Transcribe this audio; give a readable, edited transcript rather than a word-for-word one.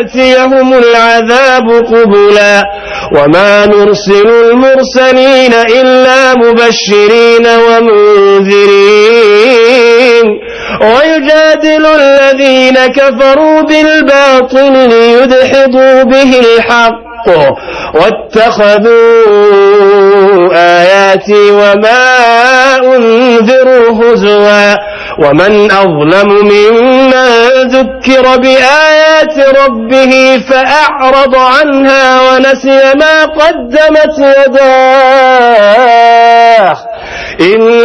يأتيهم العذاب قبلا وما نرسل المرسلين إلا مبشرين ومنذرين ويجادل الذين كفروا بالباطل ليدحضوا به الحق واتخذوا آياتي وما أنذروا هزوا ومن أظلم ممن ذكر بآيات ربه فأعرض عنها ونسي ما قدمت يداه